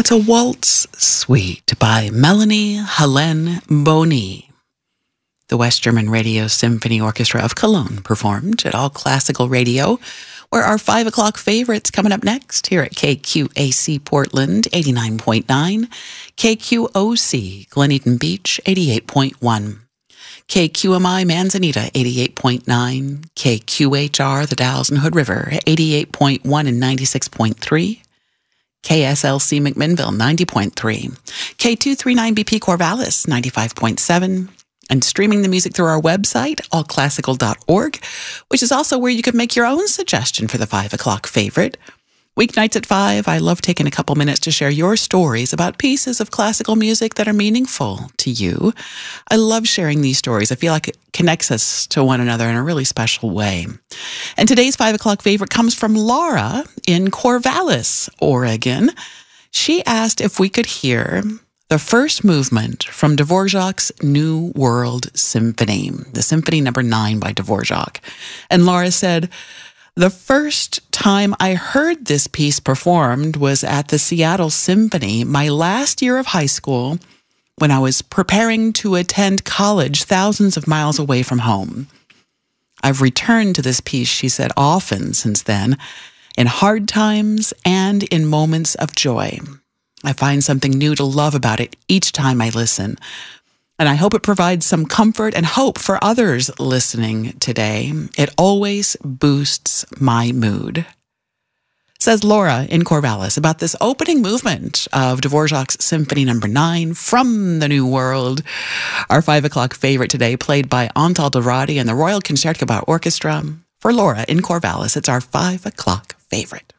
It's a waltz suite by Melanie Helene Boni. The West German Radio Symphony Orchestra of Cologne performed at All Classical Radio, where our 5 o'clock favorites coming up next here at KQAC Portland 89.9, KQOC Glen Beach 88.1, KQMI Manzanita 88.9, KQHR The Dalles and Hood River 88.1 and 96.3, KSLC McMinnville 90.3, K239BP Corvallis 95.7, and streaming the music through our website, allclassical.org, which is also where you can make your own suggestion for the 5 o'clock favorite. Weeknights at 5, I love taking a couple minutes to share your stories about pieces of classical music that are meaningful to you. I love sharing these stories. I feel like it connects us to one another in a really special way. And today's 5 o'clock favorite comes from Laura in Corvallis, Oregon. She asked if we could hear the first movement from Dvorak's New World Symphony, the Symphony No. 9 by Dvorak. And Laura said, "The first time I heard this piece performed was at the Seattle Symphony my last year of high school when I was preparing to attend college thousands of miles away from home. I've returned to this piece," she said, "often since then, in hard times and in moments of joy. I find something new to love about it each time I listen. And I hope it provides some comfort and hope for others listening today. It always boosts my mood," says Laura in Corvallis about this opening movement of Dvorak's Symphony No. 9 from the New World. Our 5 o'clock favorite today, played by Antal Dohrady and the Royal Concertgebouw Orchestra. For Laura in Corvallis, it's our 5 o'clock favorite.